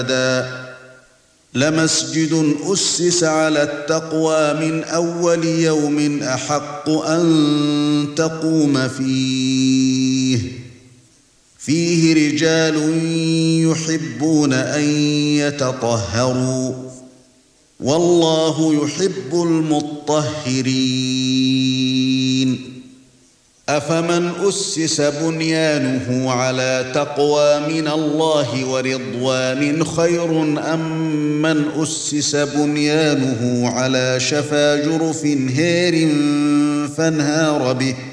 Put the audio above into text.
لمسجد أسس على التقوى من أول يوم أحق أن تقوم فيه رجال يحبون أن يتطهروا والله يحب المطهرين أفمن أسس بنيانه على تقوى من الله ورضوان خير أم من أسس بنيانه على شفا جرف هار فانهار به